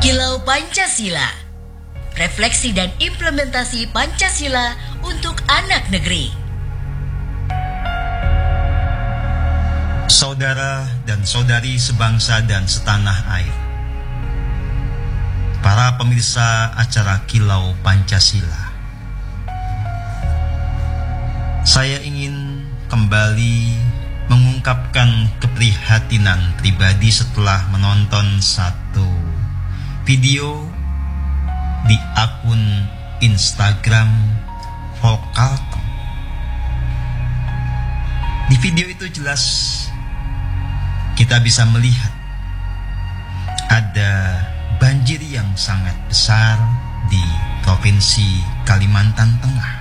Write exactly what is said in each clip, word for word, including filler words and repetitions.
Kilau Pancasila, refleksi dan implementasi Pancasila untuk anak negeri. Saudara dan saudari sebangsa dan setanah air, para pemirsa acara Kilau Pancasila, saya ingin kembali mengungkapkan keprihatinan pribadi setelah menonton satu video di akun Instagram Volkaltom. Di video itu jelas kita bisa melihat ada banjir yang sangat besar di Provinsi Kalimantan Tengah.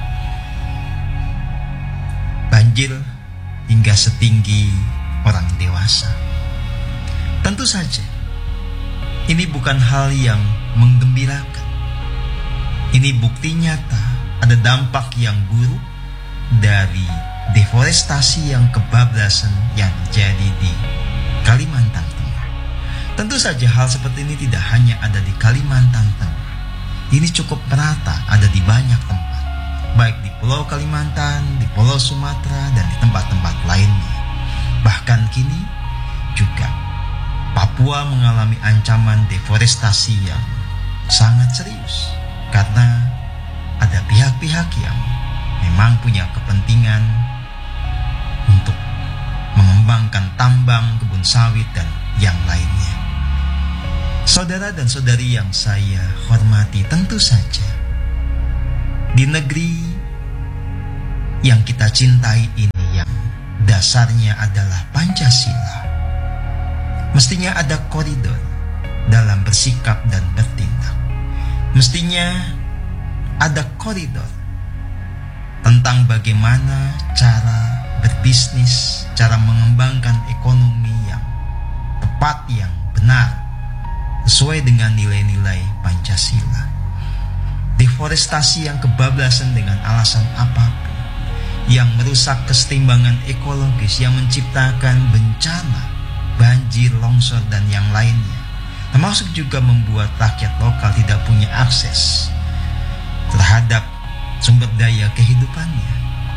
Banjir hingga setinggi orang dewasa. Tentu saja ini bukan hal yang menggembirakan. Ini bukti nyata ada dampak yang buruk dari deforestasi yang kebablasan yang terjadi di Kalimantan Tengah. Tentu saja hal seperti ini tidak hanya ada di Kalimantan Tengah. Ini cukup merata ada di banyak tempat, baik di Pulau Kalimantan, di Pulau Sumatera, dan di tempat-tempat lainnya. Bahkan kini juga Papua mengalami ancaman deforestasi yang sangat serius karena ada pihak-pihak yang memang punya kepentingan untuk mengembangkan tambang, kebun sawit, dan yang lainnya. Saudara dan saudari yang saya hormati, tentu saja di negeri yang kita cintai ini, yang dasarnya adalah Pancasila, mestinya ada koridor dalam bersikap dan bertindak. Mestinya ada koridor tentang bagaimana cara berbisnis, cara mengembangkan ekonomi yang tepat, yang benar, sesuai dengan nilai-nilai Pancasila. Deforestasi yang kebablasan dengan alasan apapun, yang merusak keseimbangan ekologis, yang menciptakan bencana, banjir, longsor, dan yang lainnya, termasuk juga membuat rakyat lokal tidak punya akses terhadap sumber daya kehidupannya.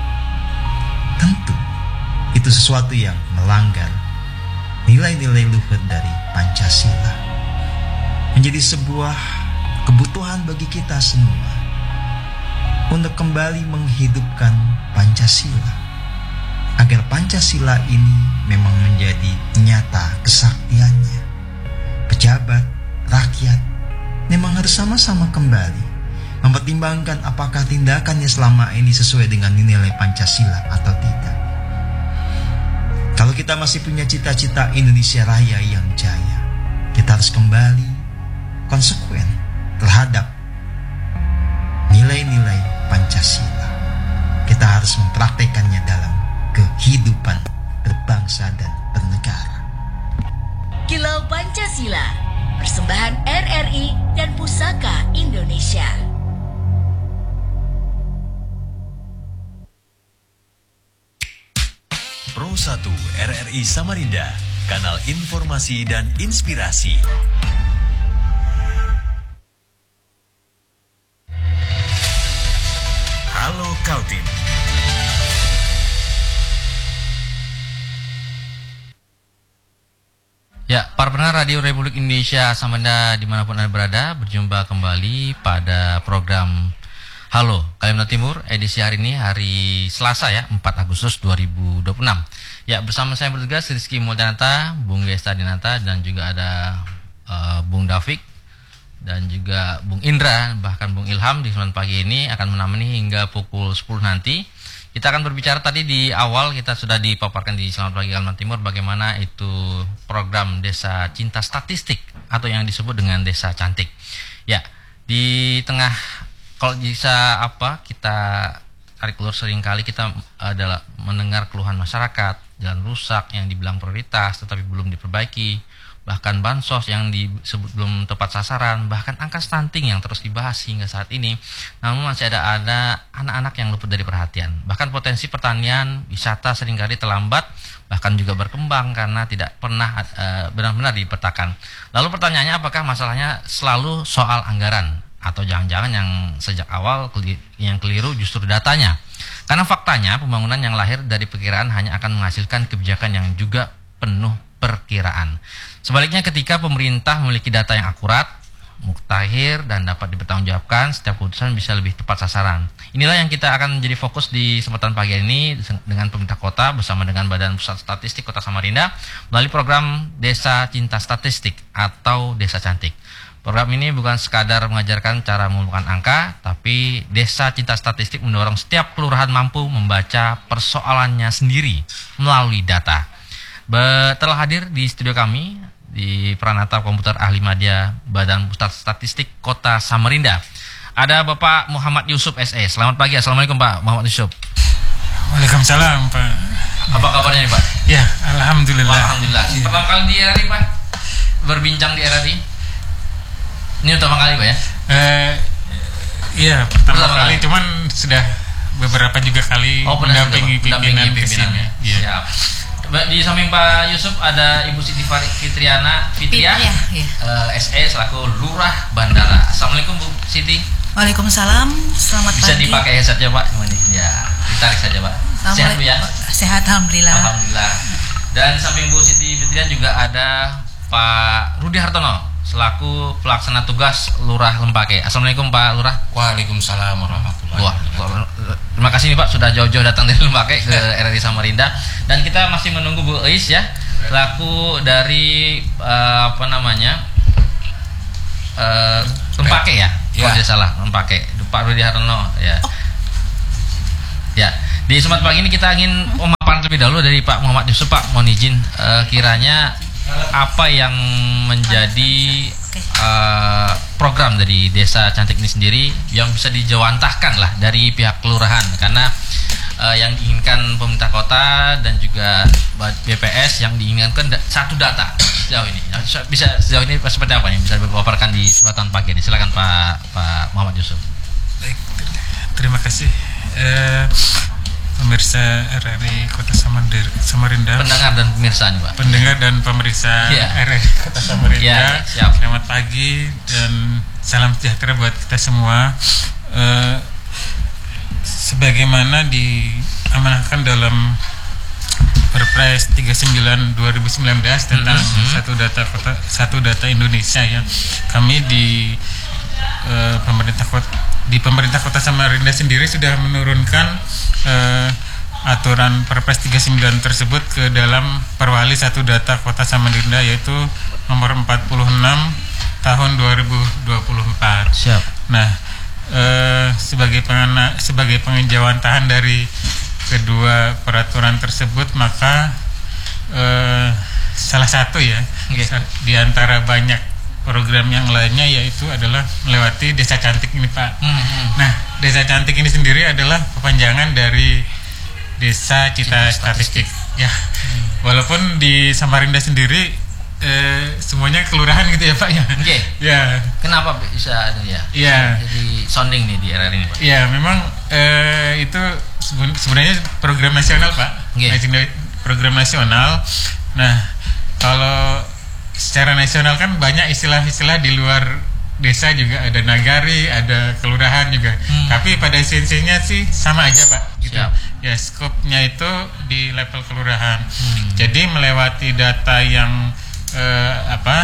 Tentu itu sesuatu yang melanggar nilai-nilai luhur dari Pancasila. Menjadi sebuah kebutuhan bagi kita semua untuk kembali menghidupkan Pancasila, agar Pancasila ini memang menjadi nyata kesaktiannya. Pejabat, rakyat memang harus sama-sama kembali mempertimbangkan apakah tindakannya selama ini sesuai dengan nilai Pancasila atau tidak. Kalau kita masih punya cita-cita Indonesia Raya yang jaya, kita harus kembali konsekuen terhadap nilai-nilai Pancasila. Kita harus mempraktekannya dalam kehidupan berbangsa dan bernegara. Kilau Pancasila, persembahan R R I dan Pusaka Indonesia. Pro satu R R I Samarinda, kanal informasi dan inspirasi. Halo Kaltim. Ya, para pendengar Radio Republik Indonesia Samarinda dimanapun Anda berada, berjumpa kembali pada program Halo Kalimantan Timur, edisi hari ini, hari Selasa ya, empat Agustus dua ribu dua puluh enam. Ya, bersama saya bertugas Rizky Multanata, Bung Gesta Dinata, dan juga ada uh, Bung David, dan juga Bung Indra, bahkan Bung Ilham di sembilan pagi ini akan menemani hingga pukul sepuluh nanti. Kita akan berbicara tadi di awal, kita sudah dipaparkan di Selamat Pagi Kalimantan Timur bagaimana itu program Desa Cinta Statistik atau yang disebut dengan Desa Cantik. Ya, di tengah kalau bisa apa kita tarik ulur, seringkali kita adalah mendengar keluhan masyarakat, jalan rusak yang dibilang prioritas tetapi belum diperbaiki, bahkan bansos yang disebut belum tepat sasaran, bahkan angka stunting yang terus dibahas hingga saat ini. Namun masih ada ada anak-anak yang luput dari perhatian. Bahkan potensi pertanian, wisata seringkali terlambat, bahkan juga berkembang karena tidak pernah uh, benar-benar dipetakan. Lalu pertanyaannya, apakah masalahnya selalu soal anggaran atau jangan-jangan yang sejak awal yang keliru justru datanya? Karena faktanya pembangunan yang lahir dari perkiraan hanya akan menghasilkan kebijakan yang juga penuh perkiraan. Sebaliknya, ketika pemerintah memiliki data yang akurat, mutakhir, dan dapat dipertanggungjawabkan, setiap keputusan bisa lebih tepat sasaran. Inilah yang kita akan menjadi fokus di kesempatan pagi ini dengan pemerintah kota bersama dengan Badan Pusat Statistik Kota Samarinda melalui program Desa Cinta Statistik atau Desa Cantik. Program ini bukan sekadar mengajarkan cara mengumpulkan angka, tapi Desa Cinta Statistik mendorong setiap kelurahan mampu membaca persoalannya sendiri melalui data. Be- telah hadir di studio kami di Pranata Komputer Ahli Madya Badan Pusat Statistik Kota Samarinda ada Bapak Muhammad Yusuf S E. Selamat pagi, assalamualaikum Pak Muhammad Yusuf. Waalaikumsalam Pak. Apa kabarnya nih Pak? Ya, alhamdulillah. Alhamdulillah. Ya. Pertama kali di R R I Pak, berbincang di R R I. Ini pertama kali Pak ya? Eh, iya pertama, Pertama kali, kali. cuman sudah beberapa juga kali Oh, pernah mendampingi sudah, Pak? pimpinan Mendampingi ke sini. pimpinannya. Iya. Siap. Di samping Pak Yusuf ada Ibu Siti Fari- Fitriana Fitria, Fitria, ya. eh, S E selaku Lurah Bandara. Assalamualaikum Bu Siti. Waalaikumsalam, selamat Bisa pagi. dipakai headset ya Pak? Ya, ditarik saja Pak. Sehat Bu ya? Sehat, alhamdulillah. Alhamdulillah. Dan samping Bu Siti Fitrian juga ada Pak Rudi Hartono selaku pelaksana tugas Lurah Lempake. Assalamualaikum Pak Lurah. Waalaikumsalam warahmatullahi Wah, wabarakatuh. terima kasih nih Pak sudah jauh-jauh datang dari Lempake ke R R I Samarinda. Dan kita masih menunggu Bu Eis ya, selaku dari uh, apa namanya uh, Lempake ya, Ya. kalau tidak salah Lempake. Pak Rudi Hartono ya. Ya, di kesempatan pagi ini kita ingin memaparan terlebih dahulu dari Pak Muhammad Yusuf. Pak, mohon izin uh, kiranya apa yang menjadi uh, program dari Desa Cantik ini sendiri yang bisa dijawantahkan lah dari pihak kelurahan, karena uh, yang diinginkan pemerintah kota dan juga B P S yang diinginkan da- satu data sejauh ini. Bisa sejauh ini seperti apa yang bisa dipaparkan di kesempatan pagi ini? Silakan Pak Pak Muhammad Yusuf. Baik, terima kasih eh, pemirsa R R I Kota Samarinda, Samarinda. Pendengar dan pemirsa nih Pak. Pendengar dan pemirsa Ya. R R I Kota Samarinda. Ya, siap. Selamat pagi dan salam sejahtera buat kita semua. Eh, sebagaimana diamanahkan dalam Perpres tiga puluh sembilan dua ribu sembilan belas tentang Mm-hmm. satu data kota, satu data Indonesia ya. Kami di eh, pemerintah kota di pemerintah Kota Samarinda sendiri sudah menurunkan eh, aturan Perpres tiga puluh sembilan tersebut ke dalam Perwali Satu Data Kota Samarinda, yaitu nomor empat puluh enam tahun dua ribu dua puluh empat. Siap. Nah, eh, sebagai pengena, sebagai pengejawantahan dari kedua peraturan tersebut, maka eh, salah satu ya Oke. sa- di antara banyak program yang lainnya yaitu adalah melewati Desa Cantik ini Pak. Hmm. Nah, Desa Cantik ini sendiri adalah kepanjangan dari Desa Cita Statistik. Ya, walaupun di Samarinda sendiri eh, semuanya kelurahan gitu ya Pak ya. Oke. Ya, Kenapa bisa ada ya? Iya. Jadi sounding nih di R R I ini Pak. ya memang eh, itu seben- sebenarnya program nasional Pak. Oke. Nasional- Program nasional. Nah, kalau secara nasional kan banyak istilah-istilah di luar desa juga, ada nagari, ada kelurahan juga. Hmm. Tapi pada esensinya sih sama aja Pak. Gitu. Siap. Ya, skopnya itu di level kelurahan. Hmm. Jadi melewati data yang eh, apa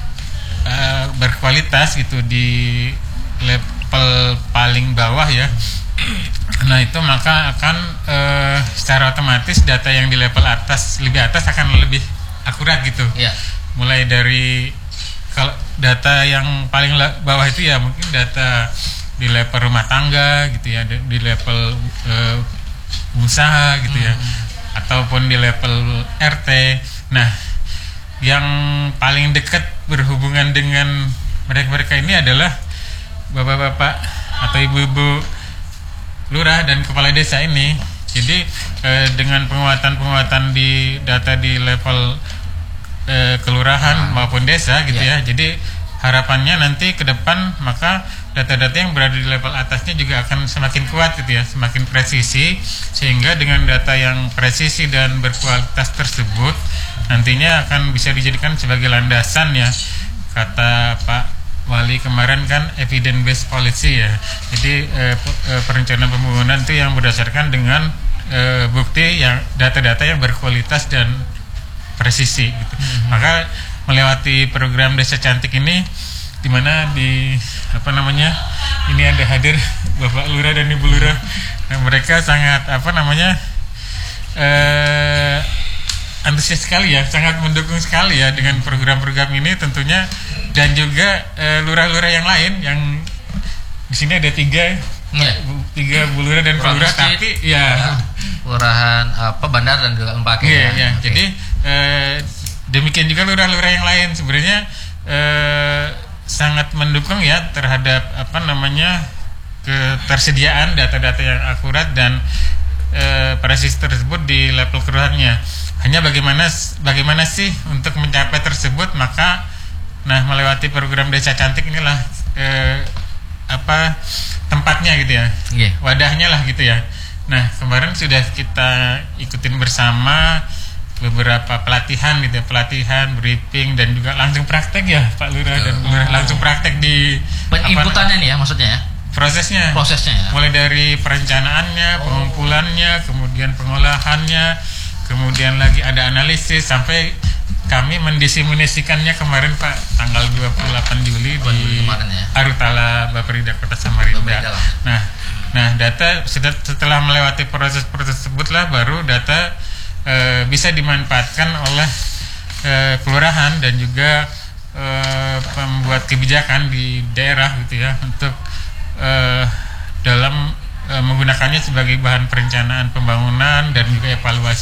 eh, berkualitas gitu di level paling bawah ya. Nah, itu maka akan eh, secara otomatis data yang di level atas, lebih atas akan lebih akurat gitu. Iya. Mulai dari kalau data yang paling la- bawah itu ya mungkin data di level rumah tangga gitu ya, di di level eh, usaha gitu ya, ataupun di level R T. Nah, yang paling dekat berhubungan dengan mereka-mereka ini adalah bapak-bapak atau ibu-ibu lurah dan kepala desa ini. Jadi eh, dengan penguatan-penguatan di data di level eh, kelurahan maupun desa gitu Ya. ya. Jadi harapannya nanti ke depan maka data-data yang berada di level atasnya juga akan semakin kuat gitu ya, semakin presisi, sehingga dengan data yang presisi dan berkualitas tersebut nantinya akan bisa dijadikan sebagai landasan ya, kata Pak Wali kemarin kan evidence based policy ya. Jadi eh, perencanaan pembangunan itu yang berdasarkan dengan eh, bukti yang data-data yang berkualitas dan presisi gitu. Mm-hmm. Maka melewati program Desa Cantik ini, di mana di apa namanya ini ada hadir Bapak Lurah dan Ibu Lurah, nah, mereka sangat apa namanya eh, antusias sekali ya, sangat mendukung sekali ya dengan program-program ini tentunya, dan juga eh, lurah-lurah yang lain yang di sini ada tiga ya. tiga Bu Lurah dan Pak Lurah, tapi ya Kelurahan apa Bandar dan juga Empake ya, ya. ya. Okay. Jadi eh, demikian juga lurah-lurah yang lain sebenarnya eh, sangat mendukung ya terhadap apa namanya ketersediaan data-data yang akurat dan e, presis tersebut di level kelurahannya. Hanya bagaimana bagaimana sih untuk mencapai tersebut, maka nah melewati program Desa Cantik inilah e, apa tempatnya gitu ya, yeah. wadahnya lah gitu ya. Nah kemarin sudah kita ikutin bersama beberapa pelatihan gitu ya, pelatihan, briefing, dan juga langsung praktek ya Pak Lurah dan Bu Lurah, langsung praktek di inputannya nih ya maksudnya ya, prosesnya prosesnya ya, mulai dari perencanaannya, pengumpulannya, kemudian pengolahannya, kemudian lagi ada analisis, sampai kami mendiseminasikannya kemarin Pak tanggal dua puluh delapan Juli di ya. Arutala Bapeda Kota Samarinda. Nah, nah data setelah melewati proses-proses tersebut lah baru data E, bisa dimanfaatkan oleh e, kelurahan dan juga e, pembuat kebijakan di daerah gitu ya, untuk e, dalam e, menggunakannya sebagai bahan perencanaan pembangunan dan juga evaluasi